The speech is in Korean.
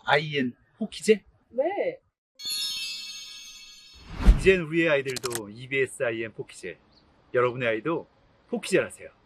IN 포키제? 네. 이젠 우리의 아이들도 EBS IN 포키제. 여러분의 아이도 포키제라세요.